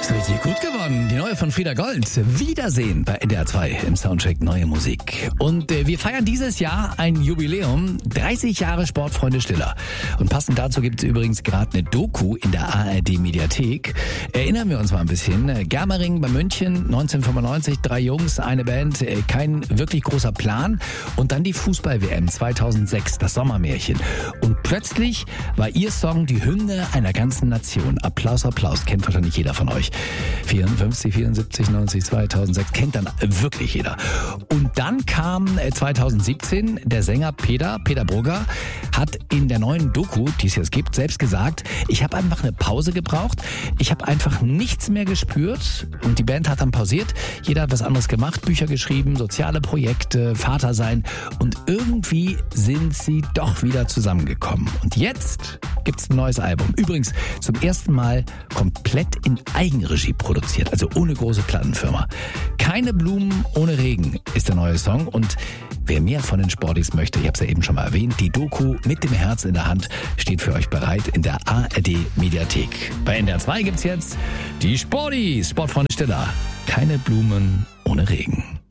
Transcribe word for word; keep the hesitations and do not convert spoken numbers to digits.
Ist richtig gut geworden. Die neue von Frieda Gold. Wiedersehen bei N D R zwei im Soundcheck Neue Musik. Und äh, wir feiern dieses Jahr ein Jubiläum. dreißig Jahre Sportfreunde Stiller. Und passend dazu gibt es übrigens gerade eine Doku in der A R D Mediathek. Erinnern wir uns mal ein bisschen. Germering bei München, neunzehnhundertfünfundneunzig, drei Jungs, eine Band, äh, kein wirklich großer Plan. Und dann die Fußball-W M zweitausendsechs, das Sommermärchen. Und plötzlich war ihr Song die Hymne einer ganzen Nation. Applaus, Applaus, kennt wahrscheinlich jeder von euch. vierundfünfzig, vierundsiebzig, neunzig, zweitausendsechs, kennt dann wirklich jeder. Und dann kam zweitausendsiebzehn der Sänger Peter, Peter Brugger, hat in der neuen Doku, die es jetzt gibt, selbst gesagt, ich habe einfach eine Pause gebraucht, ich habe einfach nichts mehr gespürt und die Band hat dann pausiert, jeder hat was anderes gemacht, Bücher geschrieben, soziale Projekte, Vater sein und irgendwie sind sie doch wieder zusammengekommen. Und jetzt gibt's ein neues Album. Übrigens zum ersten Mal komplett in Eigenregie produziert, also ohne große Plattenfirma. Keine Blumen ohne Regen ist der neue Song und wer mehr von den Sportis möchte, ich habe es ja eben schon mal erwähnt, die Doku mit dem Herz in der Hand steht für euch bereit in der A R D Mediathek. Bei N D R zwei gibt's jetzt die Sportis, Sportfreunde Stiller. Keine Blumen ohne Regen.